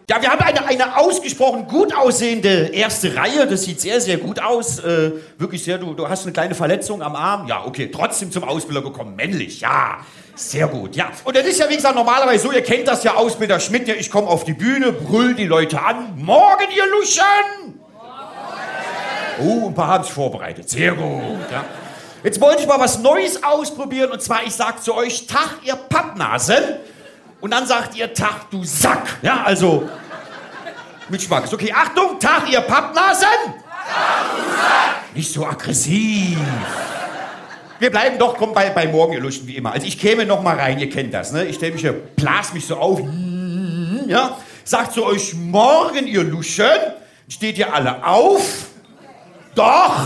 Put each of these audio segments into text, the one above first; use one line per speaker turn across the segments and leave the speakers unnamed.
Ja, wir haben eine ausgesprochen gut aussehende erste Reihe. Das sieht sehr, sehr gut aus. Wirklich sehr, du hast eine kleine Verletzung am Arm. Ja, okay, trotzdem zum Ausbilder gekommen. Männlich, ja. Sehr gut, ja. Und das ist ja, wie gesagt, normalerweise so, ihr kennt das ja, Ausbilder Schmidt, ja, ich komme auf die Bühne, brüll die Leute an. Morgen, ihr Luschen! Oh, ein paar haben sich vorbereitet. Sehr gut, ja. Jetzt wollte ich mal was Neues ausprobieren. Und zwar, ich sag zu euch, Tag, ihr Pappnasen. Und dann sagt ihr, Tag, du Sack. Ja, also, mit Schmackes. Okay, Achtung, Tag, ihr Pappnasen. Tag, du Sack. Nicht so aggressiv. Wir bleiben doch, komm, bei Morgen, ihr Luschen, wie immer. Also ich käme noch mal rein, ihr kennt das, ne? Ich stelle mich hier, blas mich so auf, ja? Sagt zu euch, morgen, ihr Luschen. Steht ihr alle auf? Doch.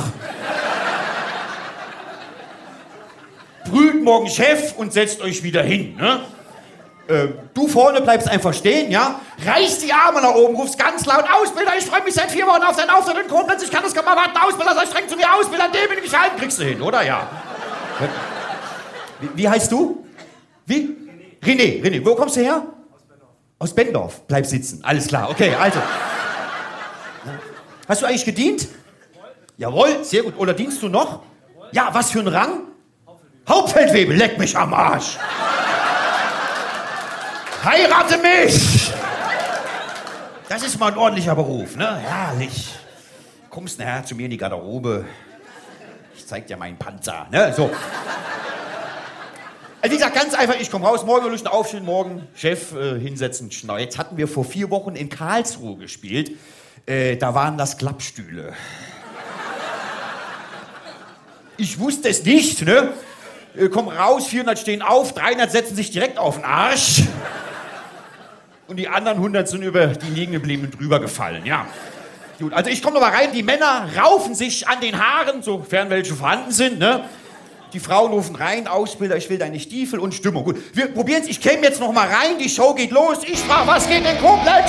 Brüllt morgen Chef und setzt euch wieder hin, ne? Du vorne bleibst einfach stehen, ja? Reißt die Arme nach oben, rufst ganz laut, Ausbilder, ich freue mich seit 4 Wochen auf deinen Auftritt in Koblenz, ich kann das gar mal warten, Ausbilder, sei streng zu mir, Ausbilder, an dem bin ich halten, kriegst du hin, oder? Ja. Wie heißt du? Wie? René, wo kommst du her? Aus Bendorf. Bleib sitzen, alles klar, okay, also. Hast du eigentlich gedient? Jawohl, sehr gut. Oder dienst du noch? Ja, was für ein Rang? Hauptfeldwebel, leck mich am Arsch. Heirate mich! Das ist mal ein ordentlicher Beruf, ne? Herrlich. Kommst nachher zu mir in die Garderobe. Ich zeig dir meinen Panzer, ne? So. Also wie gesagt, ganz einfach, ich komme raus, morgen Luschen aufstehen, morgen Chef hinsetzen, schnau. Jetzt hatten wir vor 4 Wochen in Karlsruhe gespielt. Da waren das Klappstühle. Ich wusste es nicht, ne? Komm raus, 400 stehen auf, 300 setzen sich direkt auf den Arsch. Und die anderen 100 sind über die liegen gebliebenen drüber gefallen, ja. Gut, also ich komme noch mal rein, die Männer raufen sich an den Haaren, sofern welche vorhanden sind, ne? Die Frauen rufen rein, Ausbilder, ich will deine Stiefel und Stimmung. Gut, wir probieren es, ich käme jetzt noch mal rein, die Show geht los. Ich frage, was geht in Koblenz?